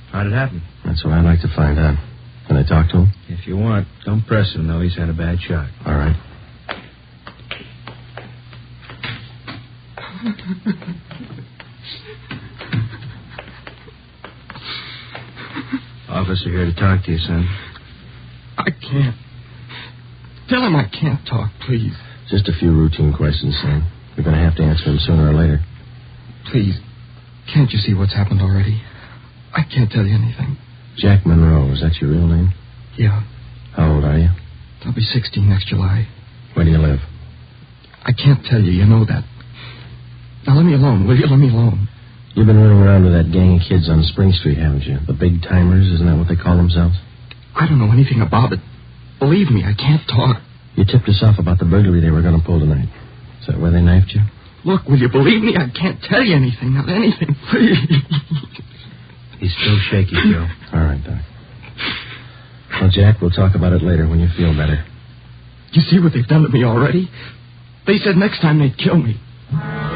How'd it happen? That's what I'd like to find out. Can I talk to him? If you want, don't press him, though. He's had a bad shot. All right. Officer here to talk to you, son. I can't. Tell him I can't talk, please. Just a few routine questions, son. You're going to have to answer them sooner or later. Please, can't you see what's happened already? I can't tell you anything. Jack Monroe, is that your real name? Yeah. How old are you? I'll be 16 next July. Where do you live? I can't tell you, you know that. Now let me alone, will you? Let me alone. You've been running around with that gang of kids on Spring Street, haven't you? The big timers, isn't that what they call themselves? I don't know anything about it. Believe me, I can't talk. You tipped us off about the burglary they were going to pull tonight. Is that where they knifed you? Look, will you believe me? I can't tell you anything, not anything, please. He's still shaky, Joe. All right, Doc. Well, Jack, we'll talk about it later when you feel better. You see what they've done to me already? They said next time they'd kill me.